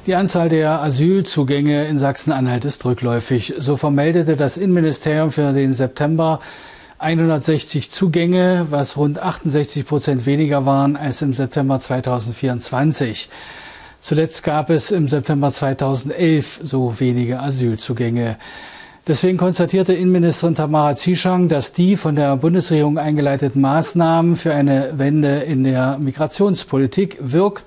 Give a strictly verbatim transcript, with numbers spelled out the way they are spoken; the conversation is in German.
Die Anzahl der Asylzugänge in Sachsen-Anhalt ist rückläufig. So vermeldete das Innenministerium für den September hundertsechzig Zugänge, was rund achtundsechzig Prozent weniger waren als im September zweitausendvierundzwanzig. Zuletzt gab es im September zweitausendelf so wenige Asylzugänge. Deswegen konstatierte Innenministerin Tamara Zieschang, dass die von der Bundesregierung eingeleiteten Maßnahmen für eine Wende in der Migrationspolitik wirken